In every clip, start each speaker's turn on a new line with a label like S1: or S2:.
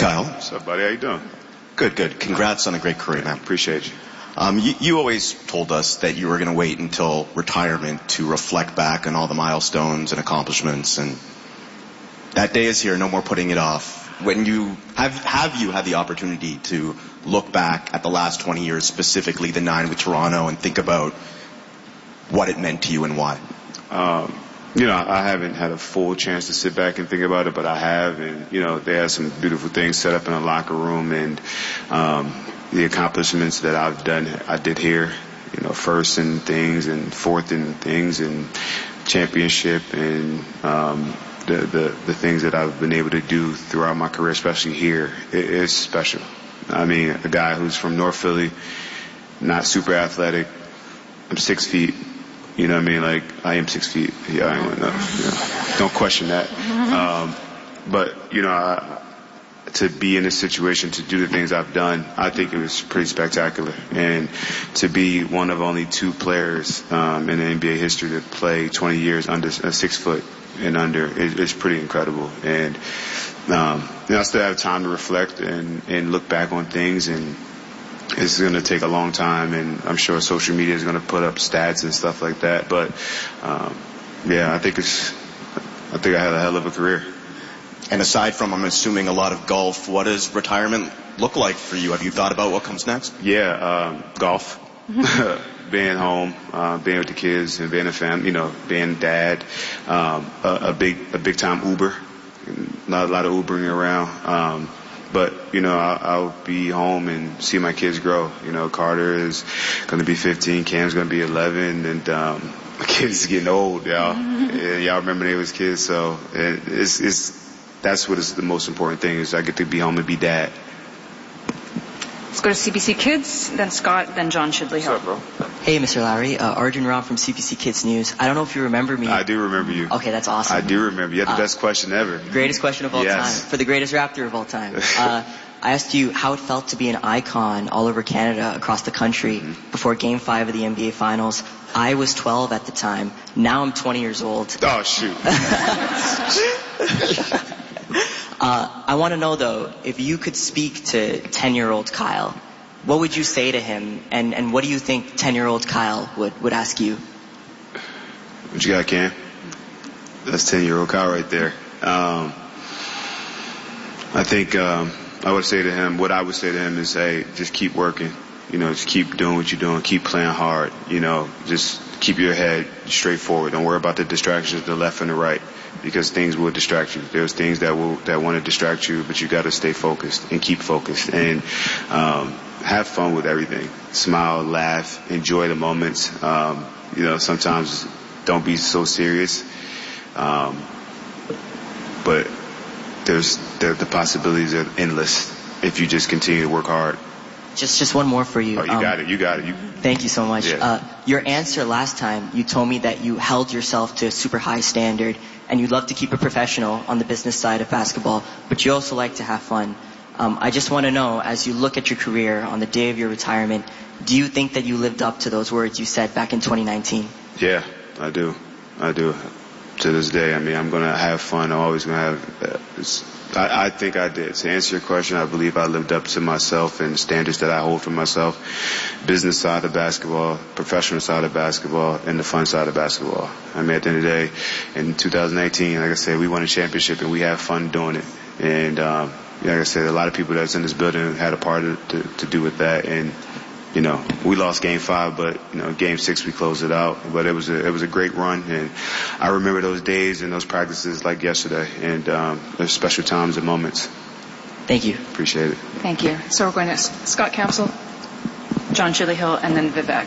S1: Kyle.
S2: What's up, buddy? How you doing?
S1: Good, good. Congrats on a great career, man.
S2: Appreciate you.
S1: You always told us that you were going to wait until retirement to reflect back on all the milestones and accomplishments, and that day is here. No more putting it off. When you have you had the opportunity to look back at the last 20 years, specifically the 9 with Toronto, and think about what it meant to you and why?
S2: I haven't had a full chance to sit back and think about it, but I have, and they had some beautiful things set up in the locker room, and the accomplishments that I've done, I did here, first in things and fourth in things and championship and the things that I've been able to do throughout my career, especially here, it's special. I mean, a guy who's from North Philly, not super athletic, I'm 6 feet. You know what I mean? Like, I am 6 feet. Yeah, I ain't enough. Don't question that. But, to be in this situation, to do the things I've done, I think it was pretty spectacular. And to be one of only 2 players in the NBA history to play 20 years under 6 foot and under is pretty incredible. And, I still have time to reflect and look back on things, and it's going to take a long time, and I'm sure social media is going to put up stats and stuff like that. But, I think I had a hell of a career.
S1: And aside from, I'm assuming, a lot of golf, what does retirement look like for you? Have you thought about what comes next?
S2: Yeah, golf. Being home, being with the kids, and being a family, being a dad, a big time Uber, a lot of Ubering around. But, I'll be home and see my kids grow. Carter is going to be 15, Cam's going to be 11, and my kids are getting old, y'all. And y'all remember they was kids, so that's what is the most important thing, is I get to be home and be dad.
S3: Let's go to CBC Kids, then Scott, then John Chidley Hill.
S2: What's up, bro?
S4: Hey, Mr. Lowry. Arjun Ram from CBC Kids News. I don't know if you remember me.
S2: I do remember you.
S4: Okay, that's awesome.
S2: I do remember. You had the best question ever.
S4: Greatest question of all
S2: Yes.
S4: time. For the greatest Raptor of all time. I asked you how it felt to be an icon all over Canada, across the country, before Game 5 of the NBA Finals. I was 12 at the time. Now I'm 20 years old.
S2: Oh, shoot.
S4: I want to know, though, if you could speak to 10-year-old Kyle, what would you say to him, and what do you think 10-year-old Kyle would ask you?
S2: What you got, Cam? That's 10-year-old Kyle right there. I think I would say to him, what I would say to him is, hey, just keep working. Just keep doing what you're doing. Keep playing hard. Just keep your head straight forward. Don't worry about the distractions to the left and the right, because things will distract you. There's things that want to distract you, but you got to stay focused and keep focused, and have fun with everything. Smile, laugh, enjoy the moments. Sometimes don't be so serious. But the possibilities are endless if you just continue to work hard.
S4: Just one more for you.
S2: Oh, you got it.
S4: Thank you so much.
S2: Yeah.
S4: Your answer last time, you told me that you held yourself to a super high standard, and you'd love to keep it professional on the business side of basketball, but you also like to have fun. I just want to know, as you look at your career on the day of your retirement, do you think that you lived up to those words you said back in 2019?
S2: Yeah, I do. To this day, I'm going to have fun. I'm always going to have... I think I did. To answer your question, I believe I lived up to myself and the standards that I hold for myself. Business side of basketball, professional side of basketball, and the fun side of basketball. At the end of the day, in 2018, like I said, we won a championship and we had fun doing it. And like I said, a lot of people that's in this building had a part to do with that. And we lost Game 5, but Game 6 we closed it out. But it was a great run, and I remember those days and those practices like yesterday, and there's special times and moments.
S4: Thank you.
S2: Appreciate it.
S3: Thank you. So we're going to Scott Capsule, John Chidley Hill, and then Vivek.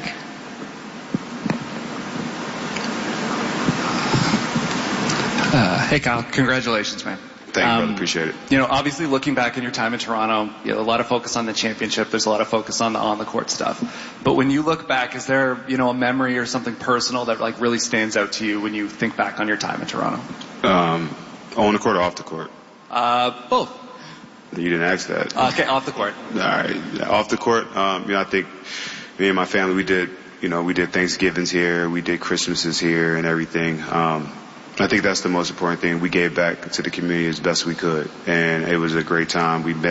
S5: Hey, Kyle. Congratulations, man.
S2: Thank you, brother. Appreciate it.
S5: Obviously looking back in your time in Toronto, a lot of focus on the championship. There's a lot of focus on the on-the-court stuff. But when you look back, is there, a memory or something personal that really stands out to you when you think back on your time in Toronto?
S2: On the court or off the court?
S5: Both.
S2: You didn't ask that.
S5: Okay, off the court.
S2: All right. Off the court, I think me and my family, we did Thanksgivings here, we did Christmases here and everything. I think that's the most important thing. We gave back to the community as best we could, and it was a great time. We met